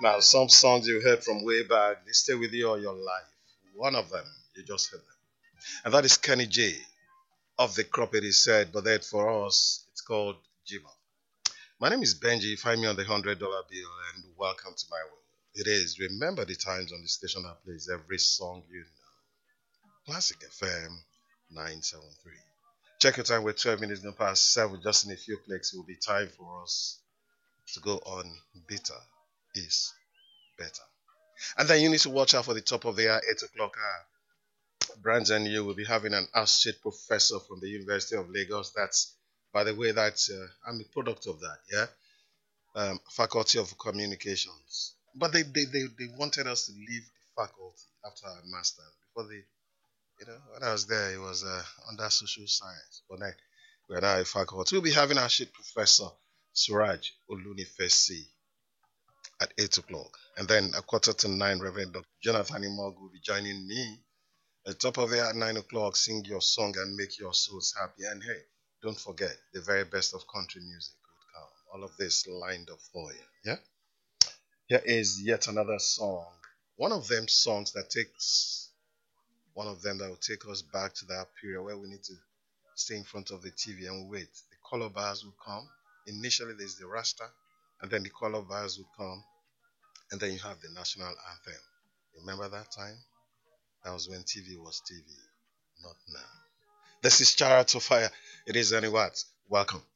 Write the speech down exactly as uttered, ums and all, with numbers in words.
Now, some songs you heard from way back, they stay with you all your life. One of them, you just heard them. And that is Kenny J. Of the crop it is said, but then for us, it's called Jiva. My name is Benji. Find me on the one hundred dollar bill and welcome to my world. It is. Remember the times on the station that plays every song you know. Classic F M nine seven three. Check your time. We're twelve minutes going past seven. Just in a few clicks, it will be time for us to go on Bitter is Better. And then you need to watch out for the top of the hour, eight o'clock hour. Brands and you will be having an associate professor from the University of Lagos. That's, by the way, that's uh, I'm a product of that, yeah? Um, Faculty of Communications. But they, they, they, they wanted us to leave the faculty after our master's. Before they, you know, when I was there, it was uh, under social science. But then we're now a faculty. We'll be having our shit professor, Suraj Olunifesi, at eight o'clock. And then a quarter to nine, Reverend Doctor Jonathan Imog will be joining me. At the top of the hour at nine o'clock, sing your song and make your souls happy. And hey, don't forget, the very best of country music would come. All of this lined up for you. Yeah? Here is yet another song. One of them songs that takes, one of them that will take us back to that period where we need to stay in front of the T V and wait. The color bars will come. Initially, there's the Rasta, and then the color bars will come, and then you have the national anthem. Remember that time? That was when T V was T V, not now. This is Chara to Fire. It is Anywhat. Welcome.